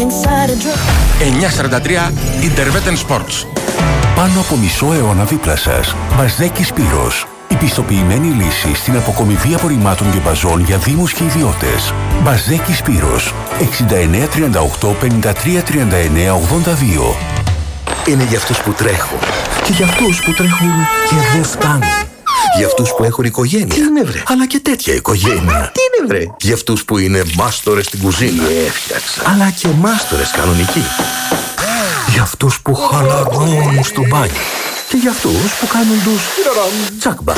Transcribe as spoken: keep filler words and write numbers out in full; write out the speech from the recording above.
εννιακόσια σαράντα τρία Interveten Sports. Πάνω από μισό αιώνα δίπλα σας. Μπαζδέκη Σπύρος. Η πιστοποιημένη λύση στην αποκομιδή απορριμμάτων και μπαζών για δήμους και ιδιώτες. Μπαζδέκη Σπύρος. εξήντα εννέα τριάντα οκτώ πενήντα τρία τριάντα εννέα ογδόντα δύο. Είναι για αυτούς που τρέχουν. Και για αυτούς που τρέχουν και δεν φτάνουν. Για αυτούς που έχουν οικογένεια. Τι είναι βρε. Αλλά και τέτοια οικογένεια. Τι είναι βρε. Για αυτούς που είναι μάστορες στην κουζίνα. Τι έφτιαξα. Αλλά και μάστορες κανονικοί. Για αυτούς που χαλαρώνουν στο μπάνιο. Και για αυτούς που κάνουν τους τσακμπα.